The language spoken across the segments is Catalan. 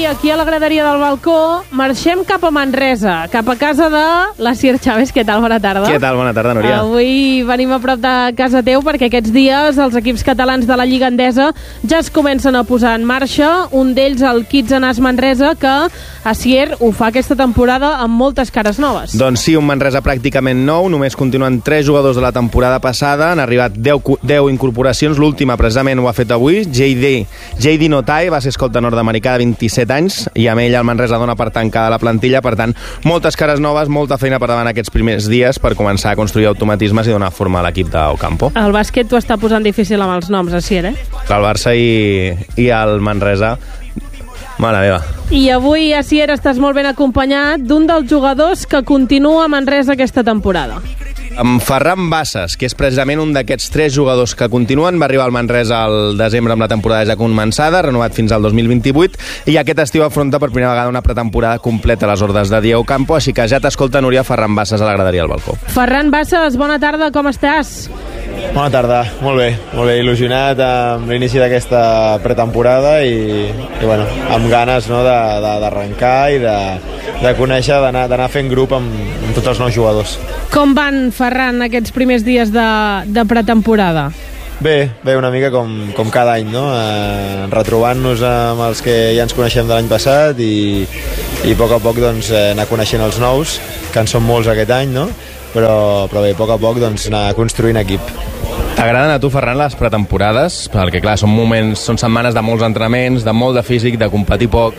aquí a la graderia del balcó, marxem cap a Manresa, cap a casa de l'Asier Chávez. Què tal? Bona tarda. Què tal? Bona tarda, Núria. Avui venim a prop de casa teu perquè aquests dies els equips catalans de la Lliga Endesa ja es comencen a posar en marxa. Un d'ells, el Kids Anas Manresa, que Asier ho fa aquesta temporada amb moltes cares noves. Doncs sí, un Manresa pràcticament nou. Només continuen 3 jugadors de la temporada passada. Han arribat 10 incorporacions. L'última, precisament, ho ha fet avui. JD Notai va ser escolta nord-americà de 27 anys i amb ell el Manresa dona per tancada la plantilla. Per tant, moltes cares noves, molta feina per davant aquests primers dies per començar a construir automatismes i donar forma a l'equip d'Ocampo. El bàsquet t'ho està posant difícil amb els noms, Asier, El Barça i el Manresa. Mare meva. I avui, Asier, estàs molt ben acompanyat d'un dels jugadors que continua a Manresa aquesta temporada. Amb Ferran Bassas, que és precisament un d'aquests 3 jugadors que continuen. Va arribar al Manresa al desembre amb la temporada ja començada, renovat fins al 2028, i aquest estiu afronta per primera vegada una pretemporada completa a les ordres de Diego Campo, així que ja t'escolta, Núria, Ferran Bassas a la graderia del balcó. Ferran Bassas, bona tarda, com estàs? Bona tarda, molt bé, il·lusionat amb l'inici d'aquesta pretemporada i bueno, amb ganes, no, d'arrencar i de conèixer, d'anar fent grup amb tots els nous jugadors. Com van, Ferran, aquests primers dies de pretemporada? Bé, una mica com cada any, no? Retrobant-nos amb els que ja ens coneixem de l'any passat i a poc doncs, anar coneixent els nous, que en són molts aquest any, no? Però bé, a poc doncs, anar construint equip. T'agraden a tu, Ferran, les pretemporades? Perquè, clar, són setmanes de molts entrenaments, de molt de físic, de competir poc.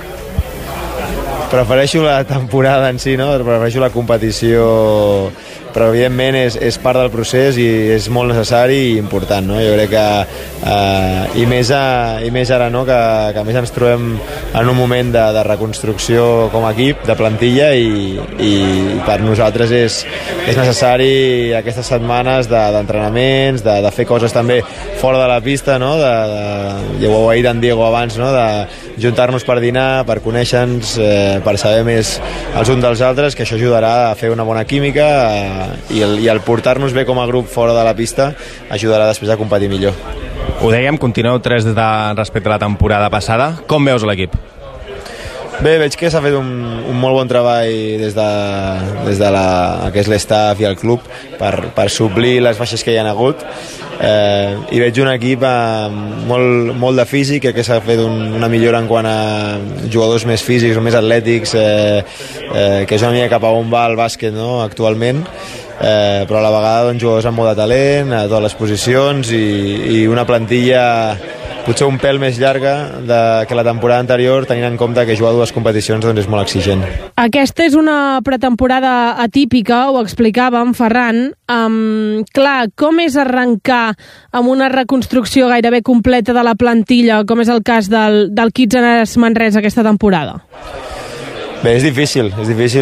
Prefereixo la temporada en si, no? Prefereixo la competició, però evidentment és part del procés i és molt necessari i important, no? Jo crec que i més ara, no? Que a més ens trobem en un moment de reconstrucció com a equip, de plantilla, i per nosaltres és necessari aquestes setmanes d'entrenaments, de fer coses també fora de la pista, no? Ja ho ha dit en Diego abans, no? De juntar-nos per dinar, per conèixer-nos, per saber més els uns dels altres, que això ajudarà a fer una bona química i el portar-nos bé com a grup fora de la pista ajudarà després a competir millor. Ho dèiem, continueu 3 respecte a la temporada passada. Com veus l'equip? Bé, veig que s'ha fet un molt bon treball des de que és l'estaf i el club per suplir les baixes que hi ha hagut, i veig un equip molt de físic. Crec que s'ha fet una millora en quant a jugadors més físics o més atlètics, que és una mica cap a on va el bàsquet, no? Actualment, però a la vegada doncs, jugadors amb molt de talent a totes les posicions i una plantilla potser un pèl més llarga que la temporada anterior, tenint en compte que jugar 2 competicions doncs, és molt exigent. Aquesta és una pretemporada atípica, ho explicàvem, Ferran. Clar, com és arrencar amb una reconstrucció gairebé completa de la plantilla, com és el cas del Kids Anas Manresa aquesta temporada? Bé, és difícil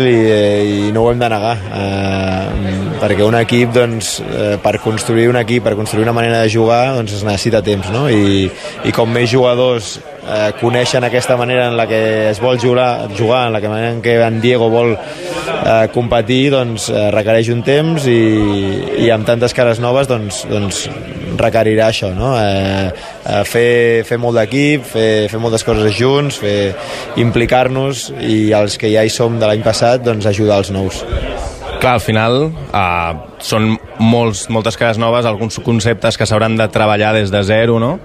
i no ho hem de negar, perquè un equip, doncs, per construir un equip, per construir una manera de jugar, doncs es necessita temps, no? I com més jugadors coneixen aquesta manera en la que es vol jugar, en la manera en què en Diego vol competir, doncs requereix un temps i amb tantes cares noves doncs requerirà això, no? Fer molt d'equip, fer moltes coses junts, implicar-nos, i els que ja hi som de l'any passat doncs ajudar els nous. Clar, al final són moltes cares noves, alguns conceptes que s'hauran de treballar des de zero, no?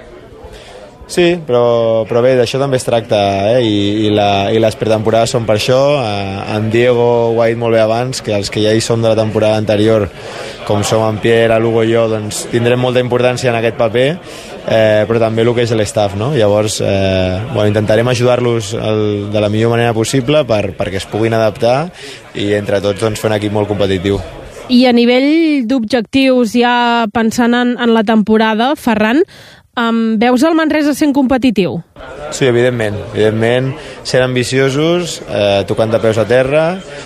Sí, però bé, d'això també es tracta, i les pretemporades són per això. En Diego ho ha dit molt bé abans, que els que ja hi som de la temporada anterior, com som en Pierre, Lugo i jo, doncs tindrem molta importància en aquest paper, però també el que és l'estaf, no? Llavors, intentarem ajudar-los de la millor manera possible perquè es puguin adaptar i entre tots doncs, fer un equip molt competitiu. I a nivell d'objectius, ja pensant en la temporada, Ferran, veus el Manresa sent competitiu? Sí, evidentment, sent ambiciosos, tocant de peus a terra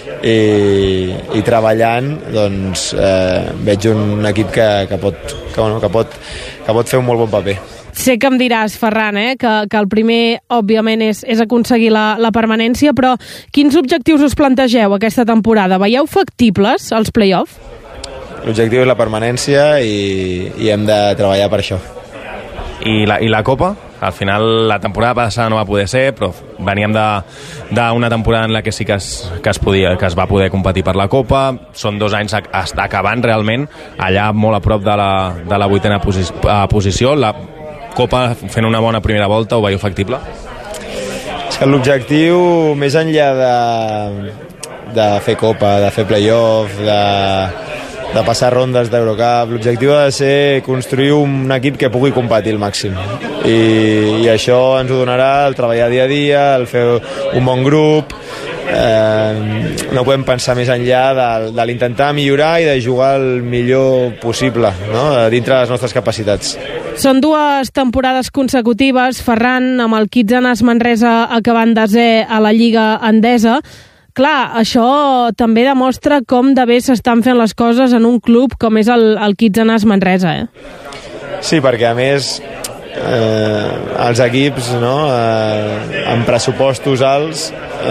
i treballant, doncs veig un equip que pot fer un molt bon paper. Sé que em diràs, Ferran, que el primer, òbviament, és aconseguir la permanència, però quins objectius us plantegeu aquesta temporada? Veieu factibles els play-off? L'objectiu és la permanència i hem de treballar per això. I la Copa? Al final la temporada passada no va poder ser, però veníem d'una temporada en la que sí que es va poder competir per la Copa. Són 2 anys acabant realment allà molt a prop de la 8ª posició. La Copa fent una bona primera volta, ho veieu factible? És que l'objectiu, més enllà de fer Copa, de fer playoff, de passar rondes d'Eurocup, l'objectiu ha de ser construir un equip que pugui competir al màxim, i això ens ho donarà el treballar dia a dia, el fer un bon grup. No podem pensar més enllà de l'intentar millorar i de jugar el millor possible, no? Dintre de les nostres capacitats. Són 2 temporades consecutives, Ferran, amb el Kitsanas Manresa acabant 10è a la Lliga Endesa. Clar, això també demostra com de bé s'estan fent les coses en un club com és el Kitsanas Manresa, Sí, perquè a més els equips, no, amb pressupostos alts,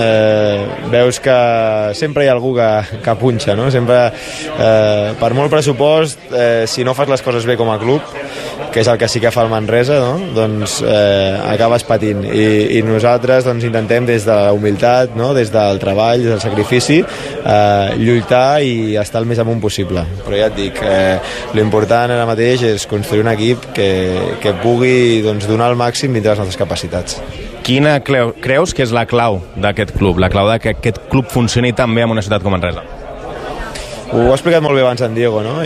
veus que sempre hi ha algú que punxa, no? Sempre, per molt pressupost, si no fas les coses bé com a club, que és el que sí que fa el Manresa, no? Doncs acabes patint, i nosaltres doncs, intentem des de la humilitat, no? Des del treball, des del sacrifici, lluitar i estar el més amunt possible. Però ja et dic, l'important ara mateix és construir un equip que pugui doncs, donar el màxim dintre les nostres capacitats. Quina creus que és la clau d'aquest club, la clau que aquest club funcioni tan bé en una ciutat com Manresa? Ho ha explicat molt bé abans en Diego, no?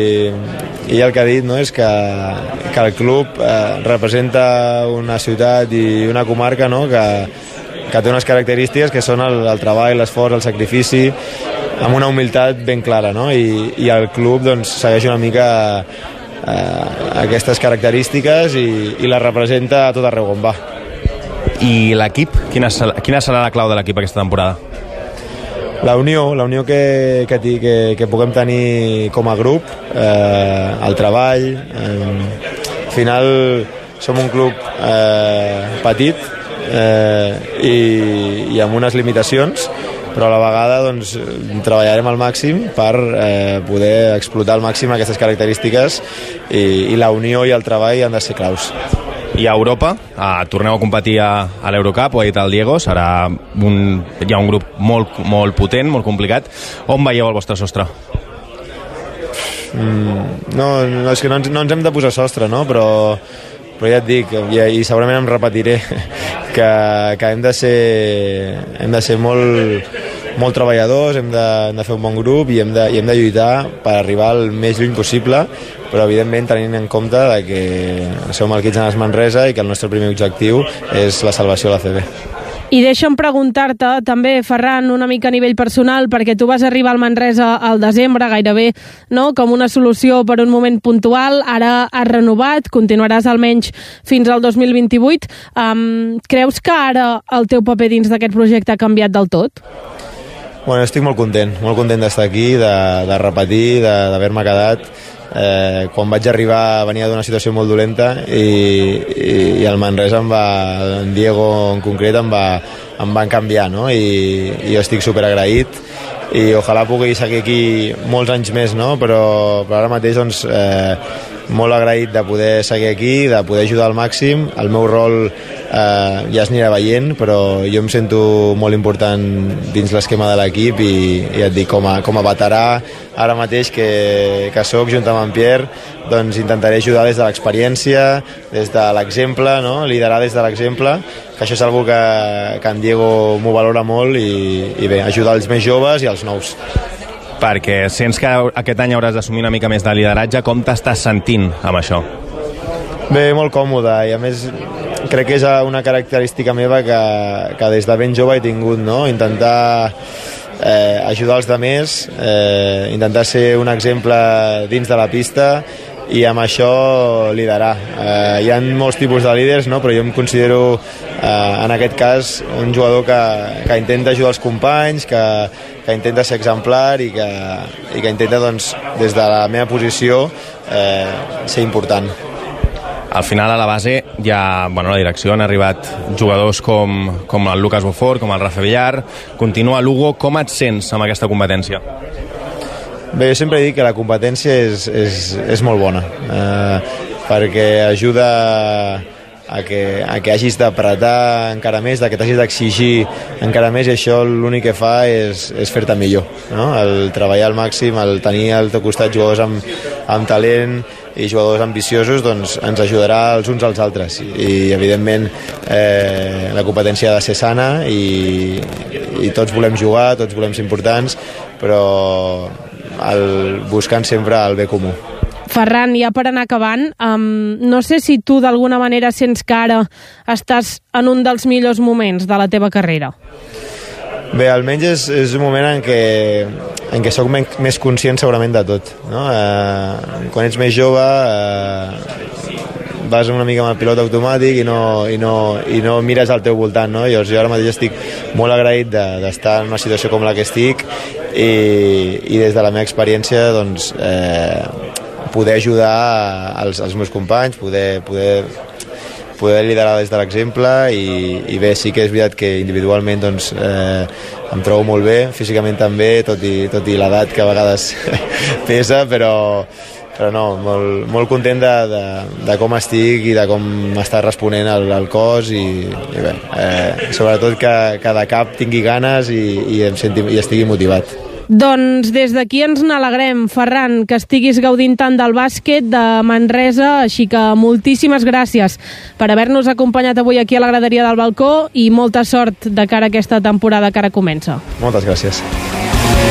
I el que ha dit, no, és que el club representa una ciutat i una comarca, no, que té unes característiques que són el treball, l'esforç, el sacrifici, amb una humilitat ben clara, no? I el club doncs, segueix una mica aquestes característiques i les representa a tot arreu on va. I l'equip? Quina serà la clau de l'equip aquesta temporada? La unió que puguem tenir com a grup, el treball. Al final som un club petit i amb unes limitacions, però a la vegada doncs, treballarem al màxim per poder explotar al màxim aquestes característiques, i la unió i el treball han de ser claus. I a Europa, torneu a competir a l'Eurocup, ho ha dit el Diego, hi ha un grup molt potent, molt complicat. On veieu el vostre sostre? No, és que no ens hem de posar sostre, no? Però ja et dic, i segurament em repetiré, que hem de ser molt treballadors, hem de fer un bon grup i hem de lluitar per arribar al més lluny possible, però evidentment tenint en compte que som el Kitsanas Manresa i que el nostre primer objectiu és la salvació a la CB. I deixa'm preguntar-te també, Ferran, una mica a nivell personal, perquè tu vas arribar al Manresa al desembre, gairebé, no?, com una solució per un moment puntual, ara has renovat, continuaràs almenys fins al 2028. Creus que ara el teu paper dins d'aquest projecte ha canviat del tot? Bueno, estic molt content d'estar aquí, de repetir, d'haver-me quedat. Quan vaig arribar venia d'una situació molt dolenta i el Manresa en Diego en concret em va canviar, no? I jo estic superagraït i ojalà pugui seguir aquí molts anys més, no? Però ara mateix doncs, molt agraït de poder seguir aquí, de poder ajudar al màxim. El meu rol ja es anirà veient, però jo em sento molt important dins l'esquema de l'equip i ja et dic, com a veterà ara mateix que soc junt amb en Pierre, doncs intentaré ajudar des de l'experiència, des de l'exemple, no? Liderar des de l'exemple, que això és una cosa que en Diego m'ho valora molt, i bé, ajudar els més joves i els nous. Perquè sents que aquest any hauràs d'assumir una mica més de lideratge. Com t'estàs sentint amb això? Bé, molt còmode, i a més crec que és una característica meva que des de ben jove he tingut, no? Intentar ajudar els altres, intentar ser un exemple dins de la pista i amb això liderar. Hi ha molts tipus de líders, no? Però jo em considero en aquest cas un jugador que intenta ajudar els companys, que intenta ser exemplar i que intenta, doncs, des de la meva posició ser important. Al final, a la base, a la direcció han arribat jugadors com el Lucas Beaufort, com el Rafa Villar. Continua a Lugo. Com et sents amb aquesta competència? Bé, jo sempre he dit que la competència és molt bona, perquè ajuda que hagis d'apretar encara més, que t'hagis d'exigir encara més, i això l'únic que fa és fer-te millor, no? El treballar al màxim, el tenir al teu costat jugadors amb talent i jugadors ambiciosos, doncs ens ajudarà els uns als altres, i evidentment la competència ha de ser sana i tots volem jugar, tots volem ser importants, però buscant sempre el bé comú. Ferran, ja per anar acabant, no sé si tu d'alguna manera sents que ara estàs en un dels millors moments de la teva carrera. Bé, almenys és un moment en què soc més conscient segurament de tot, no? Quan ets més jove vas una mica amb el pilot automàtic i no mires al teu voltant, no? Jo ara mateix estic molt agraït d'estar en una situació com la que estic i des de la meva experiència doncs, poder ajudar els meus companys, poder liderar des de l'exemple i bé, sí que és veritat que individualment doncs, em trobo molt bé, físicament també, tot i l'edat que a vegades pesa, però no, molt content de com estic i de com m'està responent el cos i bé, sobretot que cada cap tingui ganes i estigui motivat. Doncs des d'aquí ens n'alegrem, Ferran, que estiguis gaudint tant del bàsquet de Manresa, així que moltíssimes gràcies per haver-nos acompanyat avui aquí a la graderia del Balcó i molta sort de cara a aquesta temporada que ara comença. Moltes gràcies.